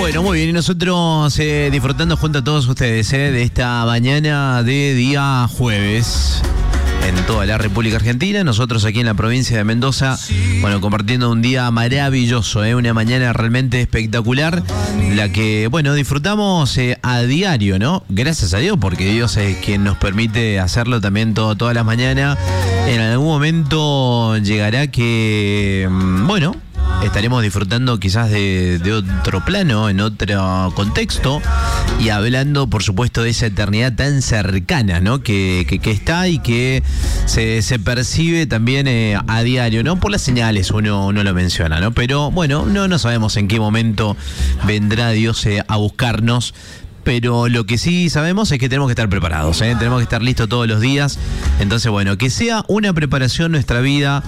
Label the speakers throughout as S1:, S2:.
S1: Bueno, muy bien, y nosotros disfrutando junto a todos ustedes de esta mañana de día jueves en toda la República Argentina, nosotros aquí en la provincia de Mendoza, bueno, compartiendo un día maravilloso, una mañana realmente espectacular, la que, bueno, disfrutamos a diario, ¿no? Gracias a Dios, porque Dios es quien nos permite hacerlo también todas las mañanas. En algún momento llegará que, bueno, estaremos disfrutando quizás de otro plano, en otro contexto, y hablando, por supuesto, de esa eternidad tan cercana, ¿no? Que está y que se percibe también a diario, ¿no? Por las señales uno lo menciona, ¿no? Pero bueno, no sabemos en qué momento vendrá Dios a buscarnos. Pero lo que sí sabemos es que tenemos que estar preparados, tenemos que estar listos todos los días. Entonces, bueno, que sea una preparación nuestra vida,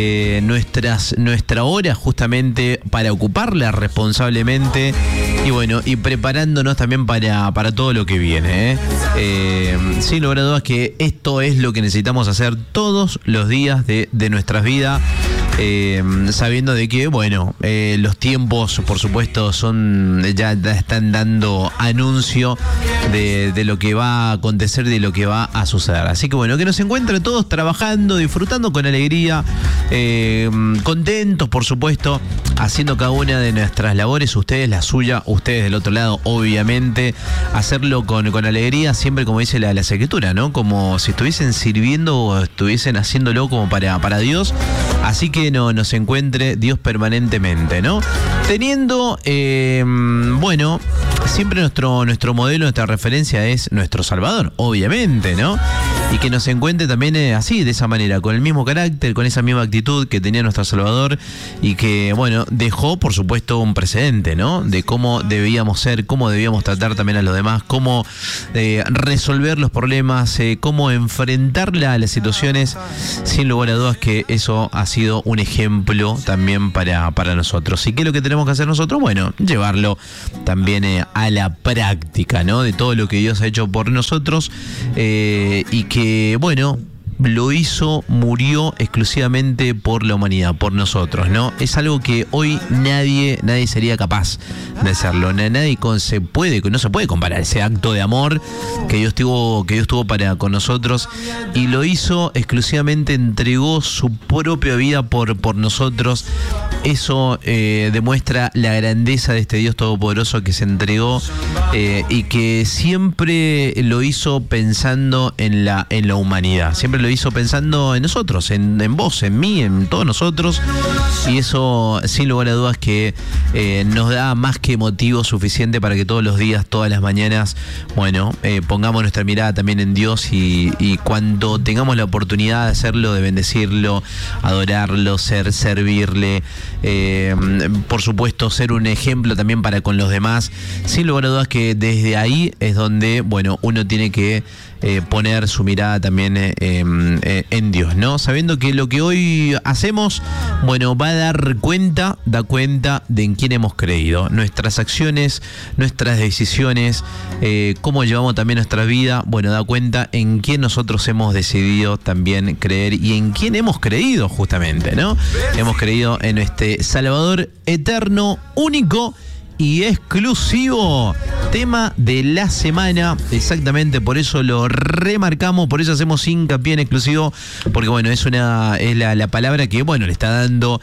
S1: nuestra hora justamente para ocuparla responsablemente y bueno, y preparándonos también para todo lo que viene. Sin lugar a dudas que esto es lo que necesitamos hacer todos los días de nuestras vidas. Sabiendo de que, bueno, los tiempos, por supuesto, ya están dando anuncio de lo que va a acontecer, de lo que va a suceder. Así que, bueno, que nos encuentren todos trabajando, disfrutando con alegría, contentos, por supuesto, haciendo cada una de nuestras labores, ustedes la suya, ustedes del otro lado, obviamente, hacerlo con alegría, siempre como dice la Escritura, ¿no? Como si estuviesen sirviendo o estuviesen haciéndolo como para Dios. Así que nos encuentre Dios permanentemente, ¿no? Teniendo, bueno, siempre nuestro modelo, nuestra referencia es nuestro Salvador, obviamente, ¿no? Y que nos encuentre también así, de esa manera, con el mismo carácter, con esa misma actitud que tenía nuestro Salvador y que, bueno, dejó, por supuesto, un precedente, ¿no? De cómo debíamos ser, cómo debíamos tratar también a los demás, cómo resolver los problemas, cómo enfrentar las situaciones. Sin lugar a dudas que eso ha sido un ejemplo también para nosotros. ¿Y qué es lo que tenemos que hacer nosotros? Bueno, llevarlo también a la práctica, ¿no? De todo lo que Dios ha hecho por nosotros y que, bueno, lo hizo, murió exclusivamente por la humanidad, por nosotros, ¿no? Es algo que hoy nadie sería capaz de hacerlo. Nadie no se puede comparar ese acto de amor que Dios tuvo con nosotros, y lo hizo exclusivamente, entregó su propia vida por nosotros. Eso demuestra la grandeza de este Dios todopoderoso que se entregó y que siempre lo hizo pensando en la humanidad. Siempre lo hizo pensando en nosotros, en vos, en mí, en todos nosotros, y eso sin lugar a dudas que nos da más que motivo suficiente para que todos los días, todas las mañanas, bueno, pongamos nuestra mirada también en Dios y cuando tengamos la oportunidad de hacerlo, de bendecirlo, adorarlo, servirle, por supuesto ser un ejemplo también para con los demás. Sin lugar a dudas que desde ahí es donde, bueno, uno tiene que poner su mirada también en Dios, ¿no? Sabiendo que lo que hoy hacemos, bueno, va a da cuenta de en quién hemos creído. Nuestras acciones, nuestras decisiones, cómo llevamos también nuestra vida, bueno, da cuenta en quién nosotros hemos decidido también creer y en quién hemos creído justamente, ¿no? Hemos creído en este Salvador eterno, único y exclusivo. Tema de la semana, exactamente, por eso lo remarcamos, por eso hacemos hincapié en exclusivo, porque bueno, es la palabra que, bueno, le está dando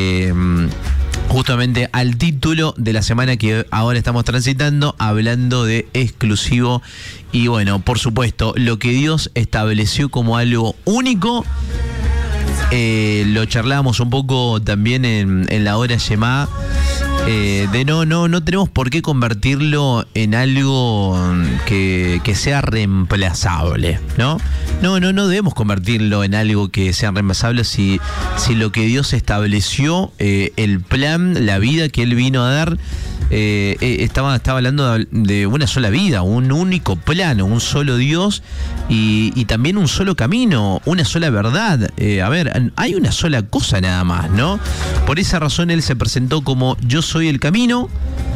S1: justamente al título de la semana que ahora estamos transitando, hablando de exclusivo. Y bueno, por supuesto, lo que Dios estableció como algo único, lo charlábamos un poco también en la hora Shema, de no tenemos por qué convertirlo en algo que sea reemplazable, ¿no? No debemos convertirlo en algo que sea reemplazable si lo que Dios estableció, el plan, la vida que Él vino a dar, estaba hablando de una sola vida, un único plano, un solo Dios y también un solo camino, una sola verdad. A ver, hay una sola cosa nada más, ¿no? Por esa razón Él se presentó como: yo soy el camino,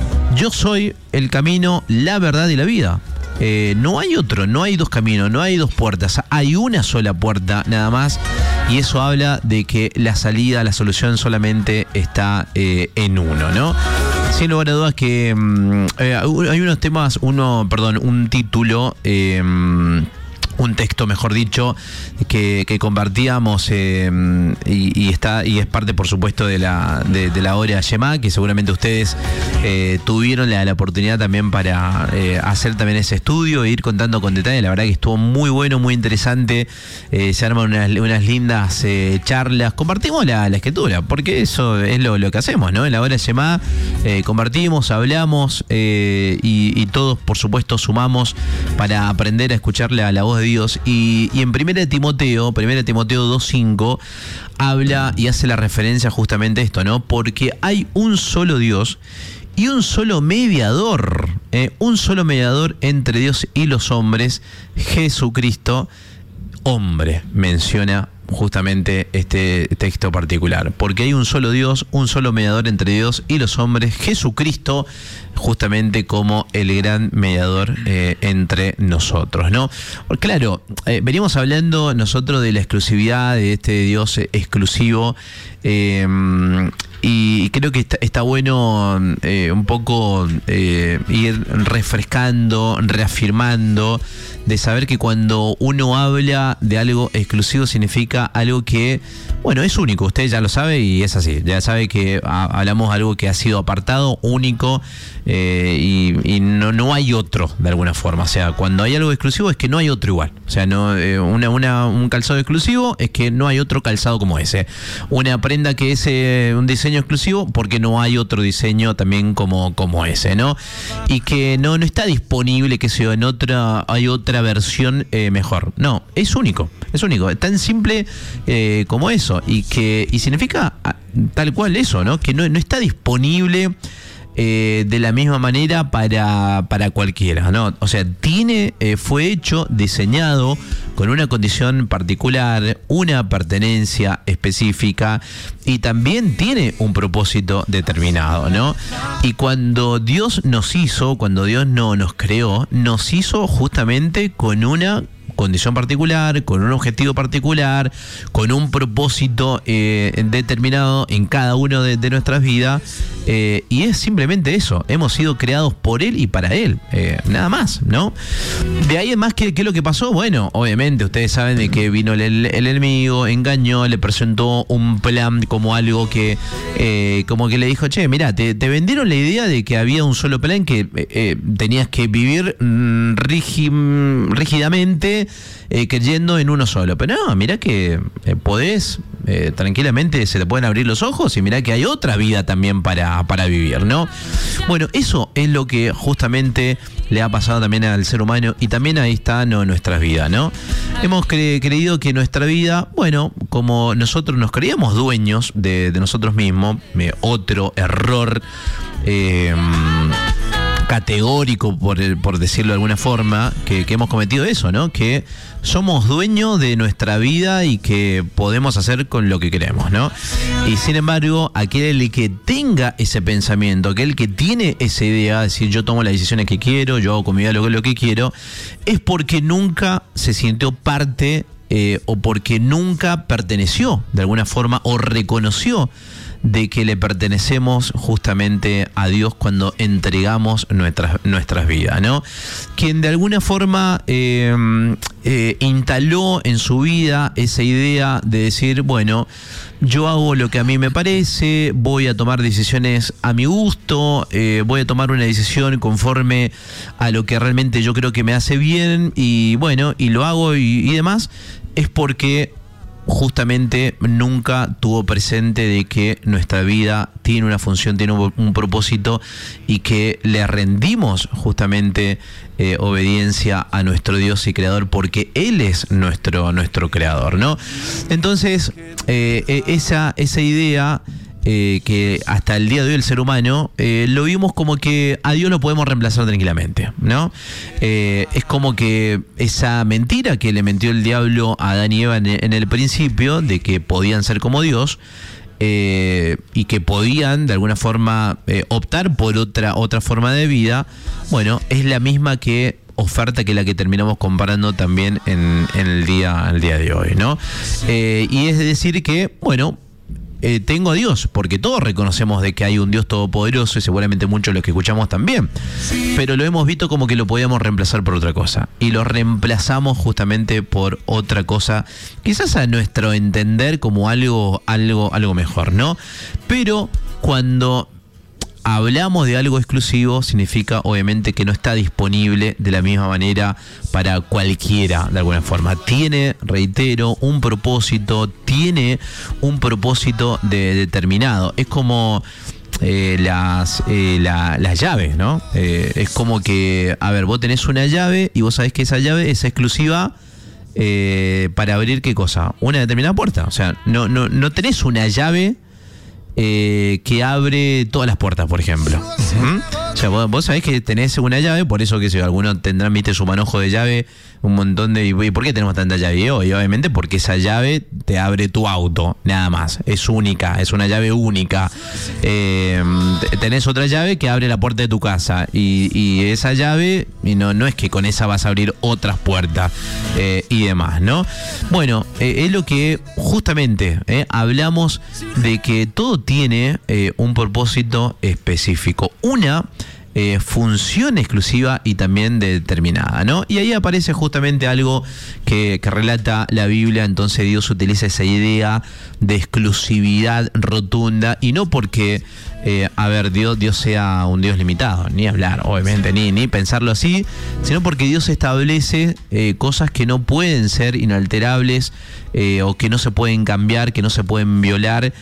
S1: la verdad y la vida. No hay otro, no hay dos caminos, no hay dos puertas, hay una sola puerta nada más, y eso habla de que la salida, la solución solamente está en uno, ¿no? Sin lugar a dudas que hay unos temas, un título, un texto, mejor dicho, que compartíamos y es parte, por supuesto, de la hora Shema, que seguramente ustedes tuvieron la oportunidad también para hacer también ese estudio e ir contando con detalle. La verdad que estuvo muy bueno, muy interesante. Se arman unas lindas charlas. Compartimos la escritura, porque eso es lo que hacemos, ¿no? En la hora Shema compartimos, hablamos y todos, por supuesto, sumamos para aprender a escucharle a la voz de Dios. Y en 1 Timoteo 2:5 habla y hace la referencia justamente a esto, ¿no? Porque hay un solo Dios y un solo mediador entre Dios y los hombres, Jesucristo, hombre, menciona justamente este texto particular, porque hay un solo Dios, un solo mediador entre Dios y los hombres, Jesucristo, justamente como el gran mediador entre nosotros, ¿no? Porque, claro, venimos hablando nosotros de la exclusividad de este Dios exclusivo, y creo que está bueno un poco ir refrescando, reafirmando, de saber que cuando uno habla de algo exclusivo significa algo que, bueno, es único. Usted ya lo sabe y es así. Ya sabe que hablamos de algo que ha sido apartado, único, y no hay otro de alguna forma. O sea, cuando hay algo exclusivo es que no hay otro igual. O sea, no un calzado exclusivo es que no hay otro calzado como ese. Una prenda que es un diseño exclusivo porque no hay otro diseño también como ese, ¿no? Y que no está disponible, que sea en hay otra versión mejor. No, es único, es tan simple como eso, y significa tal cual eso, ¿no? Que no está disponible de la misma manera para cualquiera, ¿no? O sea, fue hecho, diseñado con una condición particular, una pertenencia específica, y también tiene un propósito determinado, ¿no? Y cuando Dios nos hizo, cuando Dios nos creó, nos hizo justamente con una condición particular, con un objetivo particular, con un propósito determinado en cada uno de nuestras vidas, y es simplemente eso. Hemos sido creados por Él y para Él, nada más, ¿no? De ahí en más, ¿qué es lo que pasó? Bueno, obviamente ustedes saben de que vino el enemigo, engañó, le presentó un plan como algo que como que le dijo: che, mirá, te vendieron la idea de que había un solo plan, que tenías que vivir rígidamente creyendo en uno solo. Pero no, mirá que podés tranquilamente, se te pueden abrir los ojos y mirá que hay otra vida también para vivir, ¿no? Bueno, eso es lo que justamente le ha pasado también al ser humano, y también ahí está nuestras vidas, ¿no? Hemos creído que nuestra vida, bueno, como nosotros nos creíamos dueños de nosotros mismos, otro error categórico, por decirlo de alguna forma, que hemos cometido eso, ¿no? Que somos dueños de nuestra vida y que podemos hacer con lo que queremos, ¿no? Y sin embargo, aquel que tenga ese pensamiento, aquel que tiene esa idea de decir: yo tomo las decisiones que quiero, yo hago con mi vida lo que quiero, es porque nunca se sintió parte o porque nunca perteneció de alguna forma o reconoció de que le pertenecemos justamente a Dios cuando entregamos nuestras vidas, ¿no? Quien de alguna forma instaló en su vida esa idea de decir: bueno, yo hago lo que a mí me parece, voy a tomar decisiones a mi gusto, voy a tomar una decisión conforme a lo que realmente yo creo que me hace bien, y bueno, y lo hago y demás, es porque justamente nunca tuvo presente de que nuestra vida tiene una función, tiene un propósito, y que le rendimos justamente obediencia a nuestro Dios y Creador, porque Él es nuestro Creador, ¿no? Entonces, esa idea que hasta el día de hoy el ser humano lo vimos como que a Dios lo podemos reemplazar tranquilamente, ¿no? Es como que esa mentira que le mentió el diablo a Adán y Eva en el principio, de que podían ser como Dios, y que podían de alguna forma optar por otra forma de vida, bueno, es la misma oferta que la que terminamos comparando también en el día de hoy, ¿no? Y es decir que, bueno, tengo a Dios, porque todos reconocemos de que hay un Dios todopoderoso y seguramente muchos de los que escuchamos también, pero lo hemos visto como que lo podíamos reemplazar por otra cosa y lo reemplazamos justamente por otra cosa, quizás a nuestro entender como algo mejor, ¿no? Pero cuando hablamos de algo exclusivo, significa obviamente que no está disponible de la misma manera para cualquiera, de alguna forma. Tiene, reitero, un propósito determinado. Es como las llaves, ¿no? Es como que, a ver, vos tenés una llave y vos sabés que esa llave es exclusiva para abrir ¿qué cosa? Una determinada puerta. O sea, no tenés una llave que abre todas las puertas, por ejemplo. O sea, vos sabés que tenés una llave, por eso que si algunos tendrán, viste, su manojo de llave, un montón de... ¿Y por qué tenemos tanta llave? Y obviamente porque esa llave te abre tu auto, nada más. Es única, es una llave única. Tenés otra llave que abre la puerta de tu casa y esa llave, y no es que con esa vas a abrir otras puertas y demás, ¿no? Bueno, es lo que justamente hablamos de que todo tiene un propósito específico, una función exclusiva y también determinada, ¿no? Y ahí aparece justamente algo que relata la Biblia. Entonces Dios utiliza esa idea de exclusividad rotunda, y no porque Dios sea un Dios limitado, ni hablar, obviamente, ni pensarlo así, sino porque Dios establece cosas que no pueden ser inalterables, o que no se pueden cambiar, que no se pueden violar.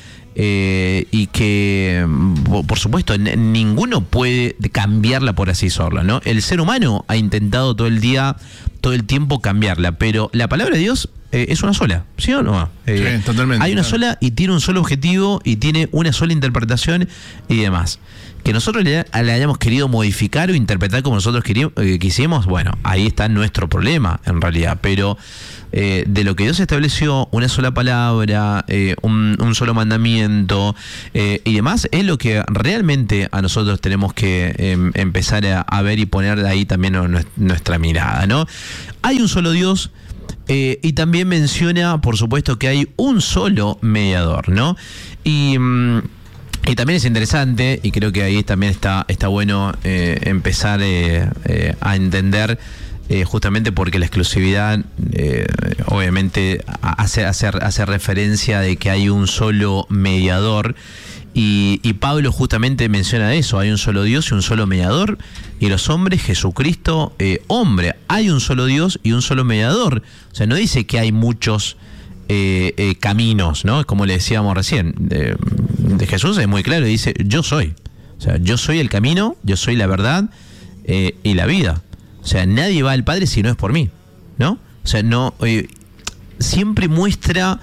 S1: Y que, por supuesto, ninguno puede cambiarla, por así decirlo, ¿no? El ser humano ha intentado todo el tiempo cambiarla, pero la palabra de Dios es una sola, ¿sí o no?
S2: Sí, totalmente.
S1: Hay una sola y tiene un solo objetivo y tiene una sola interpretación y demás. Que nosotros le hayamos querido modificar o interpretar como nosotros quisimos, bueno, ahí está nuestro problema en realidad, pero de lo que Dios estableció, una sola palabra, un solo mandamiento y demás, es lo que realmente a nosotros tenemos que empezar a ver y poner ahí también nuestra mirada, ¿no? Hay un solo Dios. Y también menciona, por supuesto, que hay un solo mediador, ¿no? Y también es interesante, y creo que ahí también está bueno empezar a entender, justamente porque la exclusividad obviamente hace referencia de que hay un solo mediador. Y Pablo justamente menciona eso: hay un solo Dios y un solo mediador, y los hombres, Jesucristo, hombre. Hay un solo Dios y un solo mediador. O sea, no dice que hay muchos caminos, ¿no? Como le decíamos recién, de Jesús es muy claro, dice: yo soy. O sea, yo soy el camino, yo soy la verdad y la vida. O sea, nadie va al Padre si no es por mí, ¿no? O sea, no siempre muestra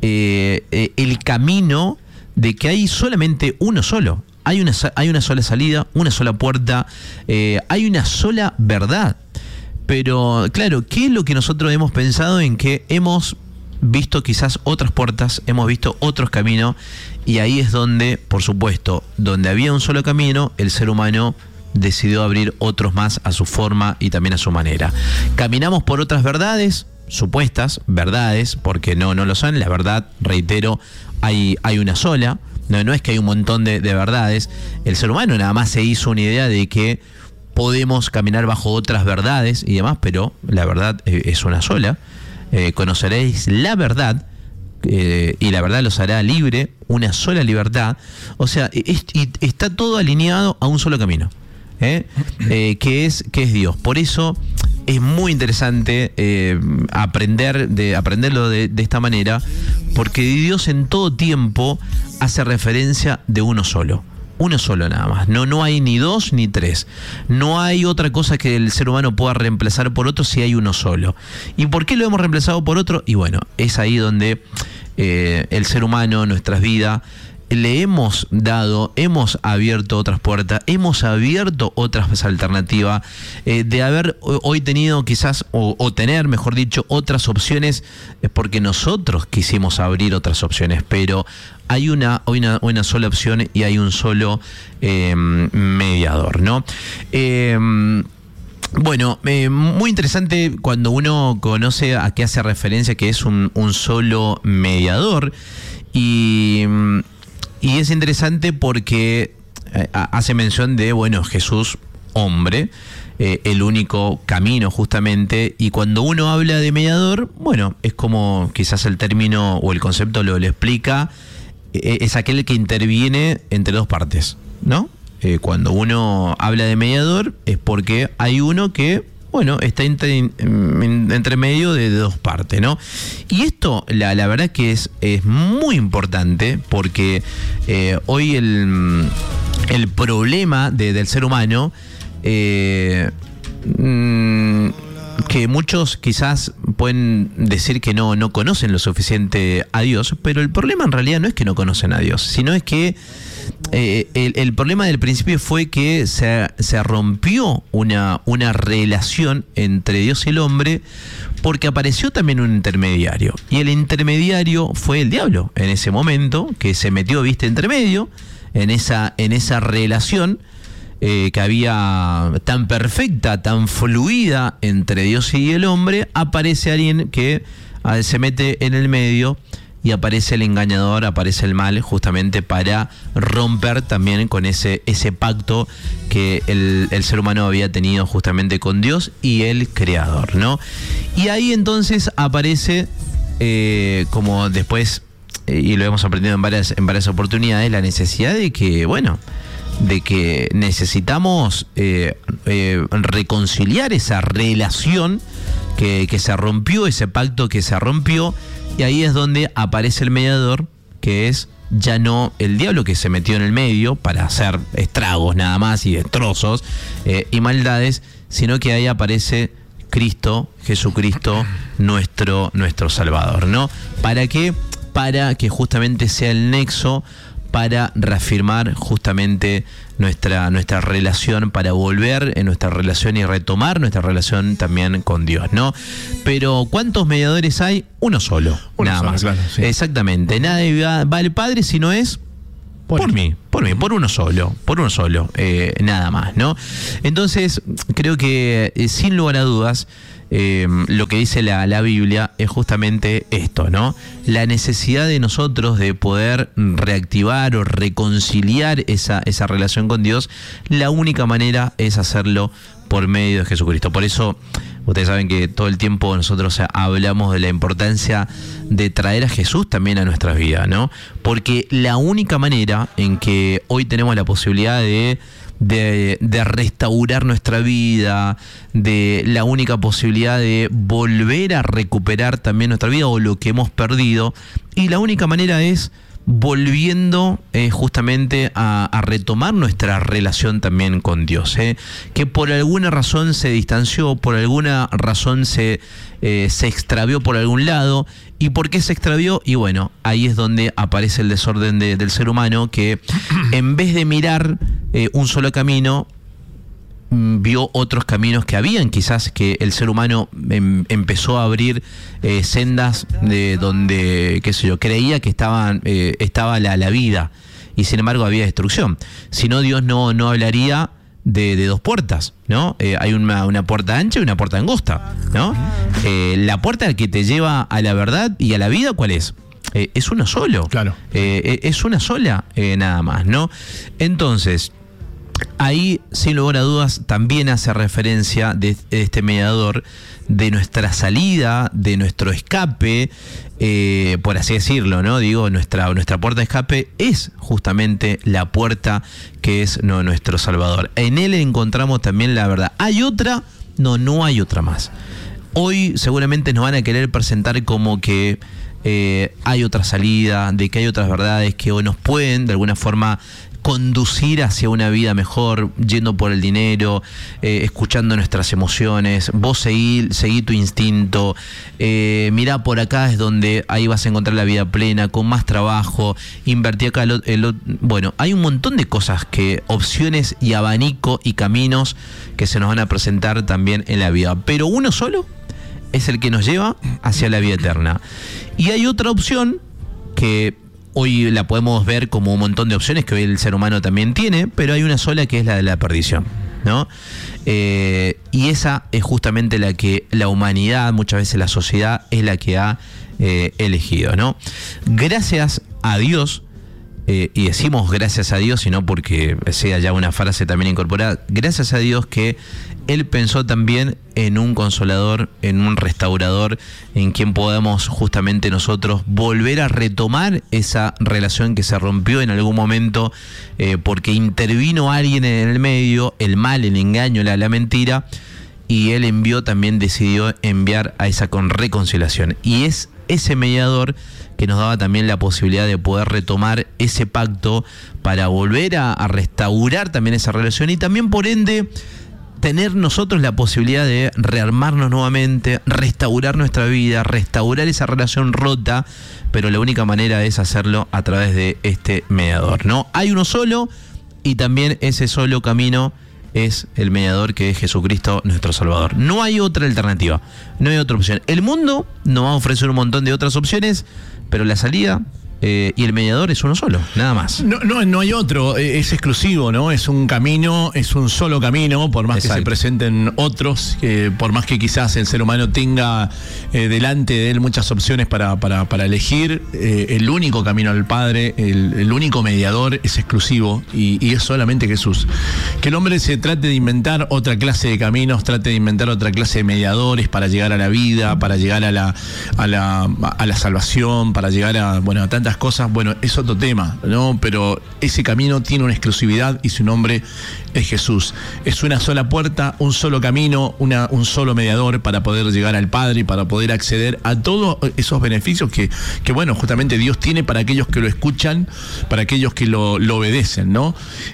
S1: el camino de que hay solamente uno solo. Hay una sola salida, una sola puerta, hay una sola verdad. Pero, claro, ¿qué es lo que nosotros hemos pensado? En que hemos visto quizás otras puertas, hemos visto otros caminos, y ahí es donde, por supuesto, donde había un solo camino, el ser humano decidió abrir otros más a su forma y también a su manera. Caminamos por otras verdades, supuestas verdades, porque no lo son. La verdad, reitero, hay una sola. No es que hay un montón de verdades. El ser humano nada más se hizo una idea de que podemos caminar bajo otras verdades y demás, pero la verdad es una sola. Conoceréis la verdad, y la verdad los hará libre, una sola libertad. O sea, está todo alineado a un solo camino, que es Dios. Por eso es muy interesante aprenderlo de esta manera, porque Dios en todo tiempo hace referencia de uno solo nada más. No hay ni dos ni tres. No hay otra cosa que el ser humano pueda reemplazar por otro si hay uno solo. ¿Y por qué lo hemos reemplazado por otro? Y bueno, es ahí donde el ser humano, nuestras vidas, le hemos abierto otras puertas, hemos abierto otras alternativas, de haber hoy tenido quizás, o tener, mejor dicho, otras opciones, porque nosotros quisimos abrir otras opciones, pero hay una sola opción y hay un solo mediador, ¿no? Bueno, muy interesante cuando uno conoce a qué hace referencia, que es un solo mediador. Y es interesante porque hace mención de, bueno, Jesús, hombre, el único camino justamente, y cuando uno habla de mediador, bueno, es como quizás el término o el concepto lo explica, es aquel que interviene entre dos partes, ¿no? Cuando uno habla de mediador es porque hay uno que, bueno, está entre medio de dos partes, ¿no? Y esto, la verdad que es muy importante porque hoy el problema del ser humano, que muchos quizás pueden decir que no conocen lo suficiente a Dios, pero el problema en realidad no es que no conocen a Dios, sino es que el problema del principio fue que se rompió una relación entre Dios y el hombre porque apareció también un intermediario. Y el intermediario fue el diablo en ese momento, que se metió, entre medio, en esa relación que había tan perfecta, tan fluida entre Dios y el hombre. Aparece alguien que se mete en el medio y aparece el engañador, aparece el mal, justamente para romper también con ese pacto que el ser humano había tenido justamente con Dios y el Creador, ¿no? Y ahí entonces aparece, como después, y lo hemos aprendido en varias oportunidades, la necesidad de que, bueno, de que necesitamos reconciliar esa relación que se rompió, ese pacto que se rompió. Y ahí es donde aparece el mediador, que es ya no el diablo que se metió en el medio para hacer estragos nada más y destrozos y maldades, sino que ahí aparece Cristo, Jesucristo, nuestro Salvador, ¿no? ¿Para qué? Para que justamente sea el nexo para reafirmar justamente nuestra relación, para volver en nuestra relación y retomar nuestra relación también con Dios, ¿no? Pero ¿cuántos mediadores hay? Uno solo, nada más. Claro, sí. Exactamente. Nadie va al Padre si no es por mí, por uno solo, nada más, ¿no? Entonces, creo que sin lugar a dudas, lo que dice la Biblia es justamente esto, ¿no? La necesidad de nosotros de poder reactivar o reconciliar esa relación con Dios. La única manera es hacerlo por medio de Jesucristo. Por eso ustedes saben que todo el tiempo nosotros hablamos de la importancia de traer a Jesús también a nuestras vidas, ¿no? Porque la única manera en que hoy tenemos la posibilidad de restaurar nuestra vida, de la única posibilidad de volver a recuperar también nuestra vida o lo que hemos perdido, y la única manera es volviendo justamente a retomar nuestra relación también con Dios, que por alguna razón se distanció, por alguna razón se extravió por algún lado. ¿Y por qué se extravió? Y bueno, ahí es donde aparece el desorden del ser humano, que en vez de mirar un solo camino, vio otros caminos que habían, quizás que el ser humano empezó a abrir sendas de donde, qué sé yo, creía que estaba la vida, y sin embargo había destrucción. Si no, Dios no hablaría de dos puertas, ¿no? Hay una puerta ancha y una puerta angosta, ¿no? La puerta que te lleva a la verdad y a la vida, ¿cuál es? Es uno solo. Claro. Es una sola, nada más, ¿no? Entonces, ahí, sin lugar a dudas, también hace referencia de este mediador, de nuestra salida, de nuestro escape, por así decirlo, ¿no? Digo, nuestra puerta de escape es justamente la puerta que es nuestro Salvador. En Él encontramos también la verdad. ¿Hay otra? No hay otra más. Hoy seguramente nos van a querer presentar como que hay otra salida, de que hay otras verdades que hoy nos pueden de alguna forma conducir hacia una vida mejor, yendo por el dinero, escuchando nuestras emociones. Vos seguí tu instinto, mirá por acá, es donde ahí vas a encontrar la vida plena, con más trabajo, invertí acá. Bueno, hay un montón de cosas, opciones y abanico y caminos que se nos van a presentar también en la vida, pero uno solo es el que nos lleva hacia la vida eterna. Y hay otra opción que hoy la podemos ver como un montón de opciones que hoy el ser humano también tiene, pero hay una sola, que es la de la perdición, ¿no? Y esa es justamente la que la humanidad, muchas veces la sociedad, es la que ha elegido, ¿no? Gracias a Dios, y decimos gracias a Dios, y no porque sea ya una frase también incorporada, gracias a Dios que Él pensó también en un consolador, en un restaurador, en quien podamos justamente nosotros volver a retomar esa relación que se rompió en algún momento, porque intervino alguien en el medio, el mal, el engaño, la mentira, y Él decidió enviar a esa reconciliación. Y es ese mediador que nos daba también la posibilidad de poder retomar ese pacto para volver a restaurar también esa relación, y también por ende tener nosotros la posibilidad de rearmarnos nuevamente, restaurar nuestra vida, restaurar esa relación rota, pero la única manera es hacerlo a través de este mediador, ¿no? Hay uno solo, y también ese solo camino es el mediador, que es Jesucristo nuestro Salvador. No hay otra alternativa, no hay otra opción. El mundo nos va a ofrecer un montón de otras opciones, pero la salida y el mediador es uno solo, nada más.
S2: No hay otro, es exclusivo, ¿no? Es un camino, es un solo camino, por más
S1: Exacto.
S2: que se presenten otros, por más que quizás el ser humano tenga delante de él muchas opciones para elegir, el único camino al Padre, el único mediador es exclusivo, y es solamente Jesús. Que el hombre se trate de inventar otra clase de caminos, trate de inventar otra clase de mediadores para llegar a la vida, para llegar a la salvación, para llegar a tantas cosas, es otro tema, ¿no? Pero ese camino tiene una exclusividad, y su nombre es Jesús. Es una sola puerta, un solo camino, un solo mediador para poder llegar al Padre y para poder acceder a todos esos beneficios que justamente Dios tiene para aquellos que lo escuchan, para aquellos que lo obedecen, ¿no?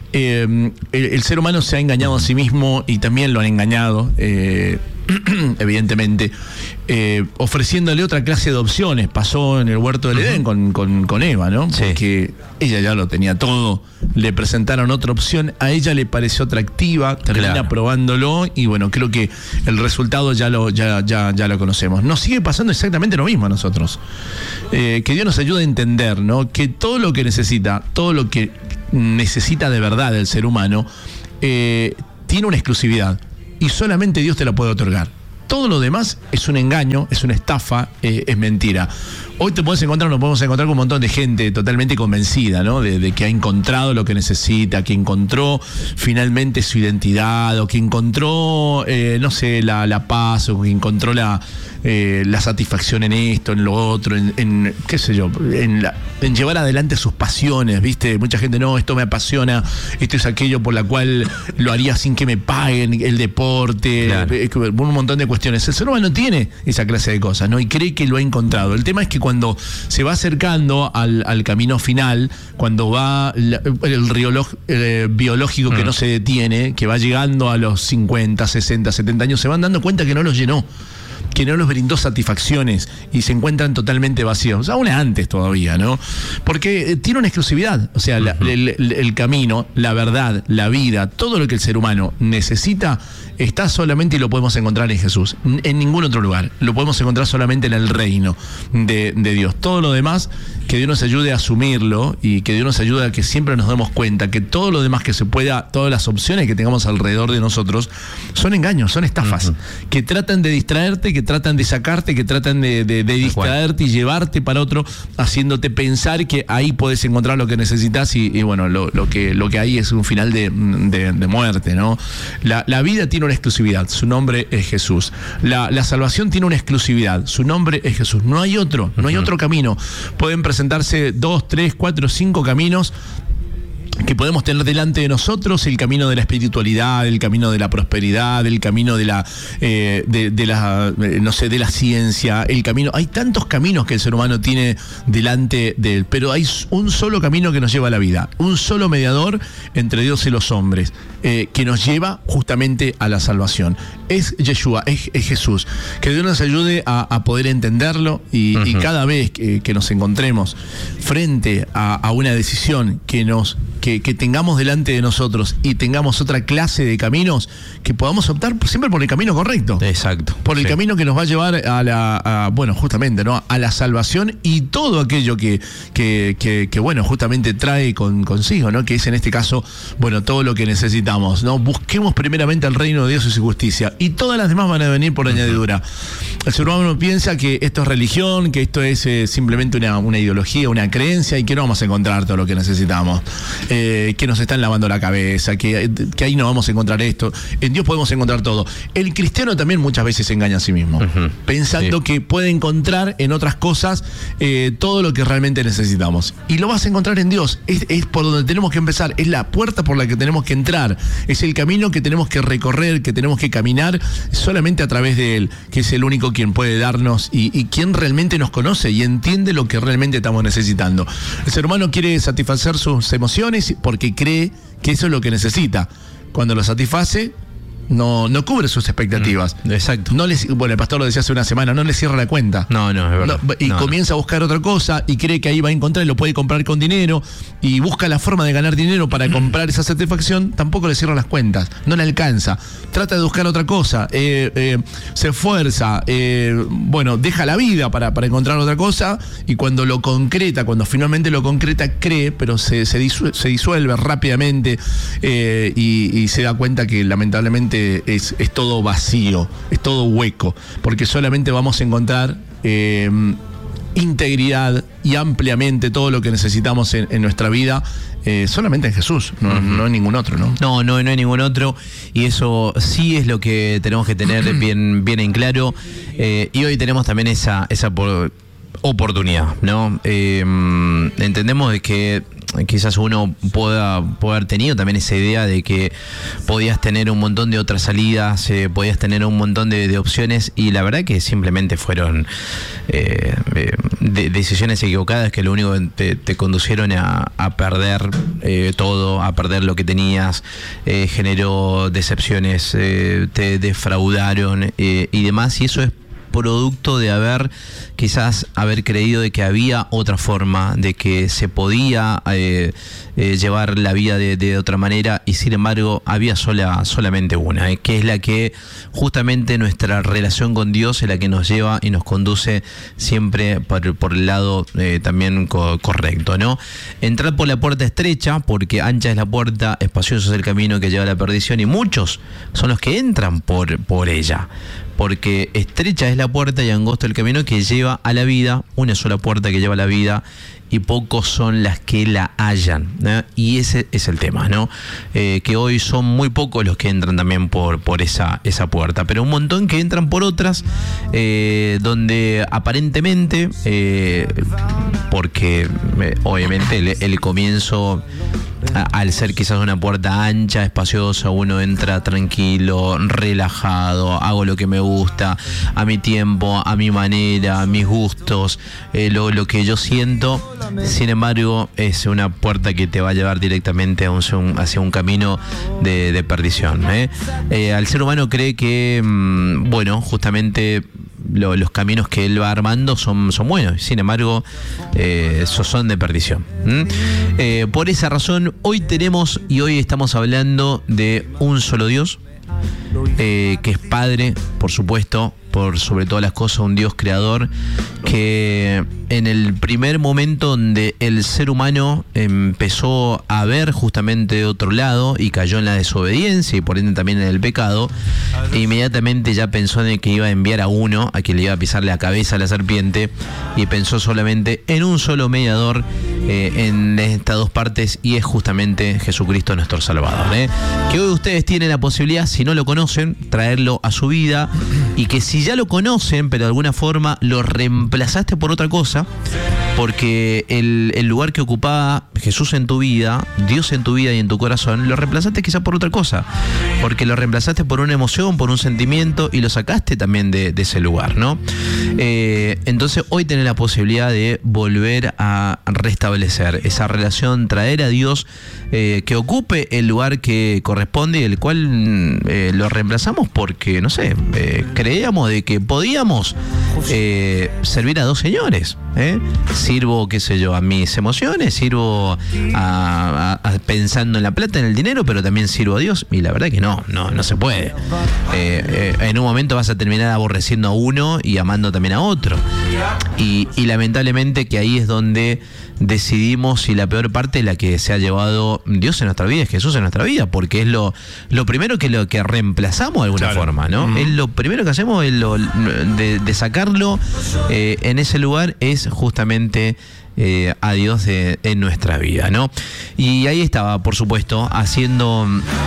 S2: El ser humano se ha engañado a sí mismo, y también lo han engañado, evidentemente, ofreciéndole otra clase de opciones. Pasó en el huerto del Edén con Eva, ¿no?
S1: Sí.
S2: Porque ella ya lo tenía todo, le presentaron otra opción, a ella le pareció atractiva, termina probándolo, y creo que el resultado ya lo conocemos. Nos sigue pasando exactamente lo mismo a nosotros. Que Dios nos ayude a entender, ¿no? Que todo lo que necesita de verdad el ser humano, tiene una exclusividad, y solamente Dios te la puede otorgar. Todo lo demás es un engaño, es una estafa, es mentira. Hoy nos podemos encontrar con un montón de gente totalmente convencida, ¿no? De que ha encontrado lo que necesita, que encontró finalmente su identidad, o que encontró, la paz, o que encontró la satisfacción en esto, en lo otro, en qué sé yo, en llevar adelante sus pasiones, ¿viste? Mucha gente, no, esto me apasiona, esto es aquello por la cual lo haría sin que me paguen, el deporte,
S1: claro.
S2: Un montón de cuestiones. El ser humano tiene esa clase de cosas, ¿no? Y cree que lo ha encontrado. El tema es que cuando se va acercando al camino final, cuando va el reloj biológico que no se detiene, que va llegando a los 50, 60, 70 años, se van dando cuenta que no los llenó, que no los brindó satisfacciones, y se encuentran totalmente vacíos, aún antes todavía, ¿no? Porque tiene una exclusividad, o sea, el camino, la verdad, la vida, todo lo que el ser humano necesita está solamente, y lo podemos encontrar en Jesús, en ningún otro lugar. Lo podemos encontrar solamente en el reino de Dios. Todo lo demás, que Dios nos ayude a asumirlo, y que Dios nos ayude a que siempre nos demos cuenta que todo lo demás que se pueda, todas las opciones que tengamos alrededor de nosotros, son engaños, son estafas, que tratan de distraerte, que tratan de sacarte, que tratan de distraerte y llevarte para otro, haciéndote pensar que ahí podés encontrar lo que necesitas, y lo que hay es un final de muerte, ¿no? La vida tiene una exclusividad, su nombre es Jesús. La salvación tiene una exclusividad, su nombre es Jesús. No hay otro camino. Pueden presentarse 2, 3, 4, 5 caminos que podemos tener delante de nosotros: el camino de la espiritualidad, el camino de la prosperidad, el camino de la ciencia, el camino. Hay tantos caminos que el ser humano tiene delante de él, pero hay un solo camino que nos lleva a la vida, un solo mediador entre Dios y los hombres, que nos lleva justamente a la salvación. Es Yeshua, es Jesús. Que Dios nos ayude a poder entenderlo, y cada vez que nos encontremos frente a una decisión que nos que tengamos delante de nosotros y tengamos otra clase de caminos, que podamos optar siempre por el camino correcto.
S1: Exacto.
S2: Por el camino que nos va a llevar bueno, justamente, ¿no? A la salvación y todo aquello que bueno, justamente trae consigo, ¿no? Que es en este caso, bueno, todo lo que necesitamos, ¿no? Busquemos primeramente el reino de Dios y su justicia, y todas las demás van a venir por añadidura. El ser humano piensa que esto es religión, que esto es simplemente una ideología, una creencia, y que no vamos a encontrar todo lo que necesitamos, que nos están lavando la cabeza, que ahí no vamos a encontrar esto. En Dios podemos encontrar todo. El cristiano también muchas veces se engaña a sí mismo, pensando que puede encontrar en otras cosas todo lo que realmente necesitamos. Y lo vas a encontrar en Dios. Es por donde tenemos que empezar, es la puerta por la que tenemos que entrar, es el camino que tenemos que recorrer, que tenemos que caminar solamente a través de Él, que es el único quien puede darnos y quien realmente nos conoce y entiende lo que realmente estamos necesitando. El ser humano quiere satisfacer sus emociones porque cree que eso es lo que necesita. Cuando lo satisface, no cubre sus expectativas.
S1: Exacto.
S2: Bueno, el pastor lo decía hace una semana, no le cierra la cuenta.
S1: No, es verdad.
S2: Comienza a buscar otra cosa y cree que ahí va a encontrar y lo puede comprar con dinero y busca la forma de ganar dinero para comprar esa satisfacción. Tampoco le cierra las cuentas, no le alcanza. Trata de buscar otra cosa, se esfuerza, bueno, deja la vida para encontrar otra cosa, y cuando lo concreta, cuando finalmente lo concreta, cree, pero se disuelve rápidamente y se da cuenta que lamentablemente es todo vacío, es todo hueco, porque solamente vamos a encontrar integridad y ampliamente todo lo que necesitamos en nuestra vida solamente en Jesús, no en ningún otro, ¿no?
S1: No hay ningún otro, y eso sí es lo que tenemos que tener bien en claro, y hoy tenemos también esa oportunidad, ¿no? Entendemos de que quizás uno pueda haber tenido también esa idea de que podías tener un montón de otras salidas, podías tener un montón de opciones, y la verdad que simplemente fueron decisiones equivocadas que lo único que te conducieron a perder todo, a perder lo que tenías, generó decepciones, te defraudaron y demás, y eso es producto de quizás haber creído de que había otra forma, de que se podía llevar la vida de otra manera, y sin embargo había solamente una, que es la que justamente nuestra relación con Dios es la que nos lleva y nos conduce siempre por el lado también correcto, ¿no? Entrar por la puerta estrecha, porque ancha es la puerta, espacioso es el camino que lleva a la perdición, y muchos son los que entran por ella, porque estrecha es la puerta y angosto el camino que lleva a la vida, una sola puerta que lleva a la vida, y pocos son las que la hallan, ¿no? Y ese es el tema, ¿no? Que hoy son muy pocos los que entran también por esa puerta, pero un montón que entran por otras, donde aparentemente, porque obviamente el comienzo, al ser quizás una puerta ancha, espaciosa, uno entra tranquilo, relajado, hago lo que me gusta, a mi tiempo, a mi manera, a mis gustos, lo que yo siento. Sin embargo, es una puerta que te va a llevar directamente hacia un camino de perdición. Al ser humano cree que, bueno, justamente los caminos que él va armando son buenos, sin embargo son de perdición. Por esa razón hoy estamos hablando de un solo Dios, que es Padre, por supuesto, por sobre todas las cosas, un Dios creador, que en el primer momento donde el ser humano empezó a ver justamente de otro lado y cayó en la desobediencia y por ende también en el pecado, inmediatamente ya pensó en que iba a enviar a uno a quien le iba a pisar la cabeza a la serpiente, y pensó solamente en un solo mediador en estas dos partes, y es justamente Jesucristo nuestro Salvador, que hoy ustedes tienen la posibilidad, si no lo conocen, traerlo a su vida, y que si ya lo conocen pero de alguna forma lo reemplazaste por otra cosa, porque el lugar que ocupaba Jesús en tu vida, Dios en tu vida y en tu corazón, lo reemplazaste quizás por otra cosa, porque lo reemplazaste por una emoción, por un sentimiento, y lo sacaste también de ese lugar, ¿no? Entonces hoy tenés la posibilidad de volver a restablecer esa relación, traer a Dios que ocupe el lugar que corresponde y el cual lo reemplazamos porque, no sé, creíamos de que podíamos servir a dos señores. Sirvo, qué sé yo, a mis emociones, sirvo pensando en la plata, en el dinero, pero también sirvo a Dios. Y la verdad que no se puede. En un momento vas a terminar aborreciendo a uno y amando también a otro. Y lamentablemente que ahí es donde decidimos, y la peor parte es la que se ha llevado Dios en nuestra vida, es Jesús en nuestra vida, porque es lo primero que reemplazamos de alguna forma, ¿no? Es lo primero que hacemos, de sacarlo en ese lugar, es justamente a Dios en nuestra vida, ¿no? Y ahí estaba, por supuesto, haciendo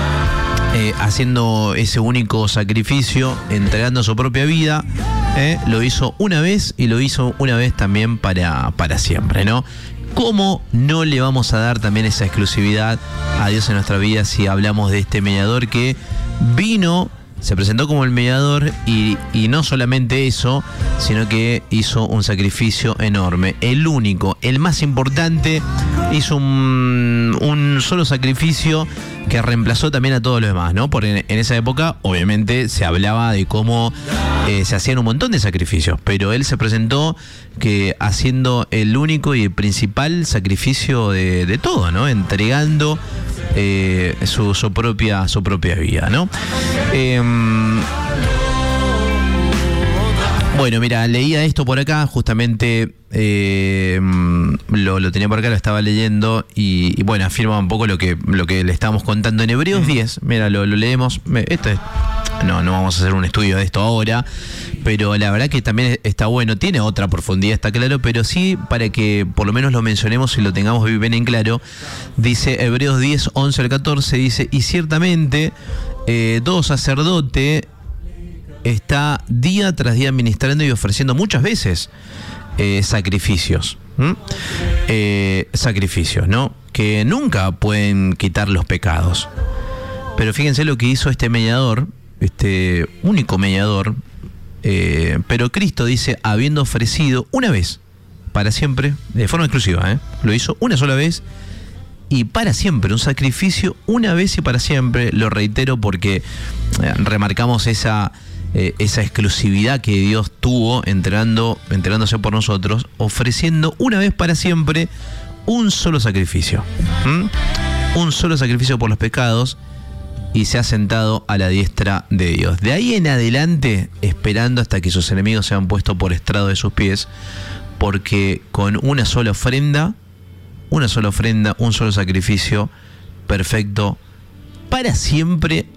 S1: ese único sacrificio, entregando su propia vida. Lo hizo una vez y lo hizo una vez también para siempre, ¿no? ¿Cómo no le vamos a dar también esa exclusividad a Dios en nuestra vida si hablamos de este mediador que vino, se presentó como el mediador y no solamente eso, sino que hizo un sacrificio enorme, el único, el más importante, hizo un solo sacrificio que reemplazó también a todos los demás, ¿no? Porque en esa época, obviamente, se hablaba de cómo se hacían un montón de sacrificios, pero él se presentó haciendo el único y el principal sacrificio de todo, ¿no? Entregando su propia vida, ¿no? Bueno, mira, leía esto por acá, justamente lo tenía por acá, lo estaba leyendo y bueno, afirma un poco lo que le estábamos contando en Hebreos 10. Mira, lo leemos. No vamos a hacer un estudio de esto ahora, pero la verdad que también está bueno, tiene otra profundidad, está claro, pero sí para que por lo menos lo mencionemos y lo tengamos bien en claro. Dice Hebreos 10, 11 al 14, dice: y ciertamente todo sacerdote está día tras día ministrando y ofreciendo muchas veces sacrificios. Sacrificios, ¿no? Que nunca pueden quitar los pecados. Pero fíjense lo que hizo este mediador, este único mediador, pero Cristo dice, habiendo ofrecido una vez, para siempre, de forma exclusiva, lo hizo una sola vez y para siempre, un sacrificio una vez y para siempre. Lo reitero porque remarcamos esa exclusividad que Dios tuvo entregándose por nosotros, ofreciendo una vez para siempre un solo sacrificio. Un solo sacrificio por los pecados, y se ha sentado a la diestra de Dios. De ahí en adelante, esperando hasta que sus enemigos sean puestos por estrado de sus pies, porque con una sola ofrenda, un solo sacrificio perfecto para siempre,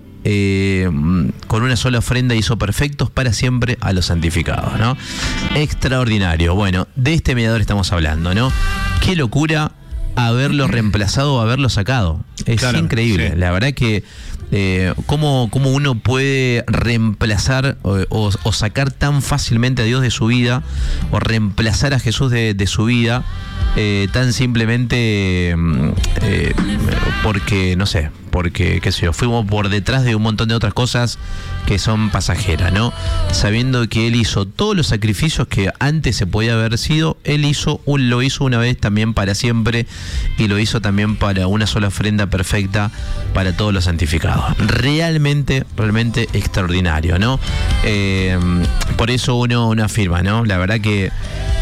S1: con una sola ofrenda hizo perfectos para siempre a los santificados, ¿no? Extraordinario. Bueno, de este mediador estamos hablando, ¿no? Qué locura haberlo reemplazado o haberlo sacado. Es increíble. Sí. La verdad que cómo uno puede reemplazar o sacar tan fácilmente a Dios de su vida, o reemplazar a Jesús de su vida, tan simplemente porque, no sé, porque, qué sé yo, fuimos por detrás de un montón de otras cosas que son pasajeras, ¿no? Sabiendo que Él hizo todos los sacrificios que antes se podía haber sido, Él lo hizo una vez también para siempre, y lo hizo también para una sola ofrenda perfecta para todos los santificados. Realmente extraordinario, ¿no? Por eso uno afirma, ¿no? La verdad que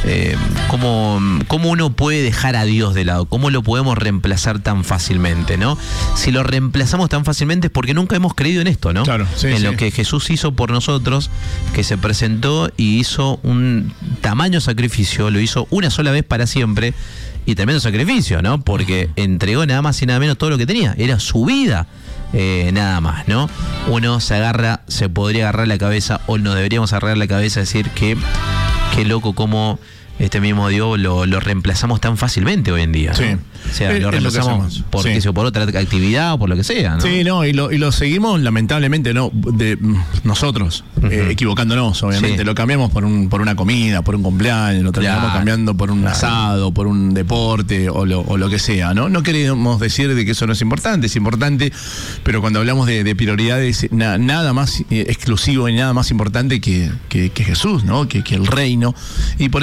S1: cómo uno puede dejar a Dios de lado, cómo lo podemos reemplazar tan fácilmente, ¿no? Si lo reemplazamos tan fácilmente es porque nunca hemos creído en esto, ¿no? Claro, sí, en lo que Jesús hizo por nosotros, que se presentó y hizo un tamaño sacrificio, lo hizo una sola vez para siempre, y tremendo sacrificio, ¿no? Porque entregó nada más y nada menos todo lo que tenía, era su vida. Nada más, ¿no? Uno se podría agarrar la cabeza, o nos deberíamos agarrar la cabeza, decir que qué loco cómo este mismo Dios lo reemplazamos tan fácilmente hoy en día, ¿no? Sí. O sea, lo reemplazamos por otra actividad o por lo que sea, ¿no? Sí,
S2: no, y lo seguimos lamentablemente, ¿no? Nosotros, equivocándonos, obviamente. Sí. Lo cambiamos por una comida, por un cumpleaños, lo terminamos cambiando por un asado, por un deporte o lo que sea, ¿no? No queremos decir de que eso no es importante, pero cuando hablamos de prioridades, nada más exclusivo y nada más importante que Jesús, ¿no? Que el reino. Y por esa razón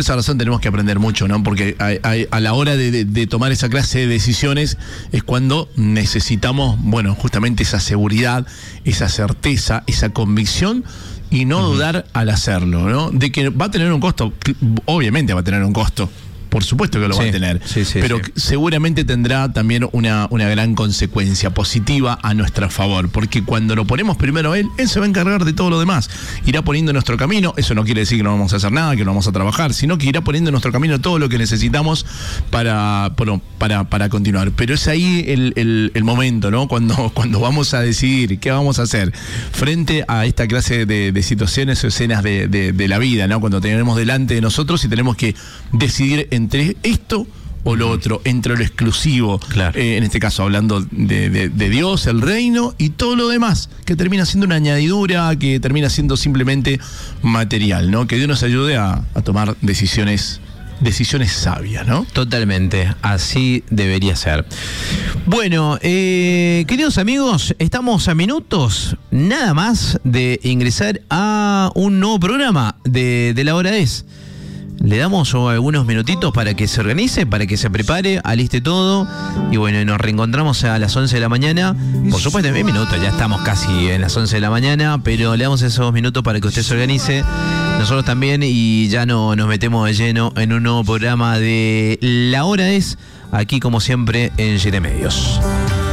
S2: tenemos que aprender mucho, ¿no? Porque a la hora de tomar esa clase de decisiones es cuando necesitamos, bueno, justamente esa seguridad, esa certeza, esa convicción y no dudar al hacerlo, ¿no? De que va a tener un costo, obviamente va a tener un costo. Por supuesto que lo va a tener, pero seguramente tendrá también una gran consecuencia positiva a nuestro favor, porque cuando lo ponemos primero a él se va a encargar de todo lo demás. Irá poniendo en nuestro camino, eso no quiere decir que no vamos a hacer nada, que no vamos a trabajar, sino que irá poniendo en nuestro camino todo lo que necesitamos para continuar. Pero es ahí el momento, ¿no? Cuando vamos a decidir qué vamos a hacer frente a esta clase de situaciones o escenas de la vida, ¿no? Cuando tenemos delante de nosotros y tenemos que decidir entre esto o lo otro, entre lo exclusivo, claro. En este caso hablando de Dios, el reino y todo lo demás, que termina siendo una añadidura, que termina siendo simplemente material, ¿no? Que Dios nos ayude a tomar decisiones sabias, ¿no?
S1: Totalmente, así debería ser. Bueno, queridos amigos, estamos a minutos nada más de ingresar a un nuevo programa de La Hora Es. Le damos algunos minutitos para que se organice, para que se prepare, aliste todo. Y bueno, nos reencontramos a las 11 de la mañana. Por supuesto, en minutos, ya estamos casi en las 11 de la mañana, pero le damos esos minutos para que usted se organice. Nosotros también, y ya nos metemos de lleno en un nuevo programa de La Hora Es, aquí como siempre en Yere Medios.